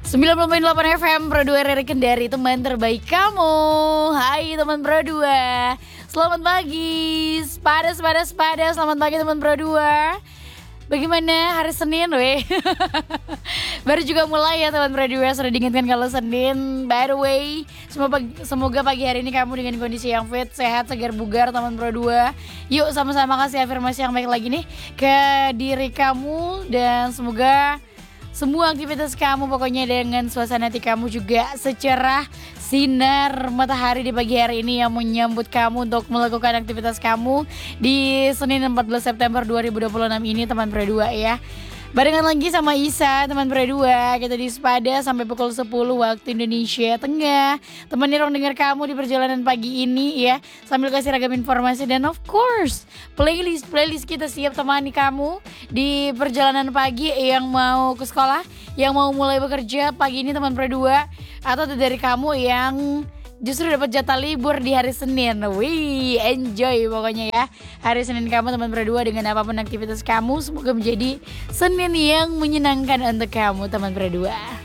90,8 FM Pro 2 Rere Kendari, teman terbaik kamu. Hai teman Pro 2. Selamat pagi. Pada selamat pagi teman Pro 2. Bagaimana hari Senin weh? Baru juga mulai ya teman Pro 2. Sudah diingatkan kalau Senin. By the way, semoga pagi hari ini kamu dengan kondisi yang fit, sehat, segar, bugar teman Pro 2. Yuk sama-sama kasih afirmasi yang baik lagi nih ke diri kamu. Dan semoga semua aktivitas kamu pokoknya dengan suasana hati kamu juga secerah sinar matahari di pagi hari ini yang menyambut kamu untuk melakukan aktivitas kamu di Senin 14 September 2026 ini teman Pro 2 ya. Barengan lagi sama Isa teman Pro 2. Kita di Sepada sampai pukul 10 waktu Indonesia Tengah. Temenin orang dengar kamu di perjalanan pagi ini ya, sambil kasih ragam informasi dan of course playlist kita siap temani kamu di perjalanan pagi yang mau ke sekolah, yang mau mulai bekerja pagi ini teman Pro 2, atau dari kamu yang justru dapat jatah libur di hari Senin. Wih, enjoy pokoknya ya hari Senin kamu teman Pro 2 dengan apapun aktivitas kamu. Semoga menjadi Senin yang menyenangkan untuk kamu teman Pro 2.